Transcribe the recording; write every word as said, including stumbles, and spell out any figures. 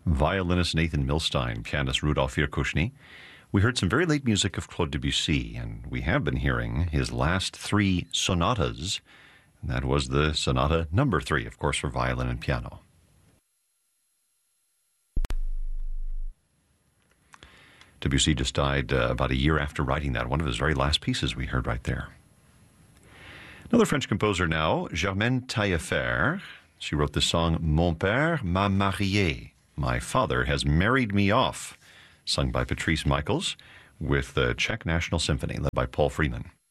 violinist Nathan Milstein, pianist Rudolf Virkushny. We heard some very late music of Claude Debussy, and we have been hearing his last three sonatas, and that was the sonata number three, of course, for violin and piano. Debussy just died uh, about a year after writing that, one of his very last pieces we heard right there. Another French composer now, Germaine Taillefer. She wrote the song Mon père m'a marié, My Father Has Married Me Off, sung by Patrice Michaels with the Czech National Symphony, led by Paul Freeman.